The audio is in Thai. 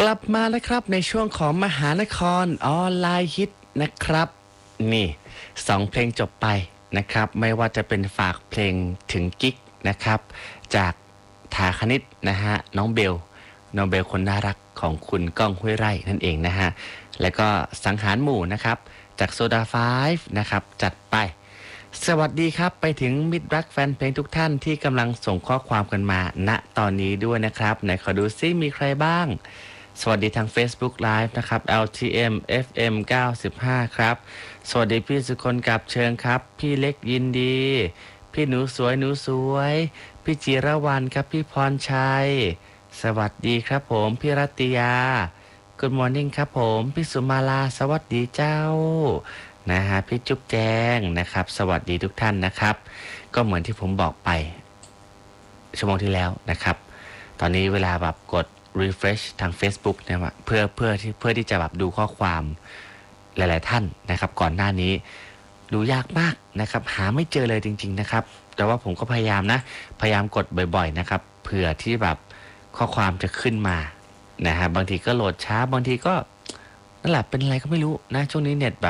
กลับมาแล้วครับในช่วงของมหานครออนไลน์ฮิตนะครับนี่2เพลงจบไปนะครับไม่ว่าจะเป็นฝากเพลงถึงกิ๊กนะครับจากถาคณิตนะฮะน้องเบลคนน่ารักของคุณก้องห้วยไร่นั่นเองนะฮะแล้วก็สังหารหมู่นะครับจากโซดา5นะครับจัดไปสวัสดีครับไปถึงมิตรรักแฟนเพลงทุกท่านที่กำลังส่งข้อความกันมาณตอนนี้ด้วยนะครับไหนขอดูซิมีใครบ้างสวัสดีทาง Facebook Live นะครับ LTM FM 95ครับสวัสดีพี่สุคนกับเชิงครับพี่เล็กยินดีพี่หนูสวยพี่จิรวรรณครับพี่พรชัยสวัสดีครับผมพี่รัตติยา Good morning ครับผมพี่สุมาลาสวัสดีเจ้านะฮะพี่จุ๊บแจงนะครับสวัสดีทุกท่านนะครับก็เหมือนที่ผมบอกไปชั่วโมงที่แล้วนะครับตอนนี้เวลาแบบกด refresh ทาง Facebook เนี่ยเพื่อที่จะแบบดูข้อความหลายๆท่านนะครับก่อนหน้านี้ดูยากมากนะครับหาไม่เจอเลยจริงๆนะครับแต่ว่าผมก็พยายามกดบ่อยๆนะครับเผื่อที่แบบข้อความจะขึ้นมานะฮะบางทีก็โหลดช้าบางทีก็นั่นแหละเป็นอะไรก็ไม่รู้นะช่วงนี้เน็ตแบ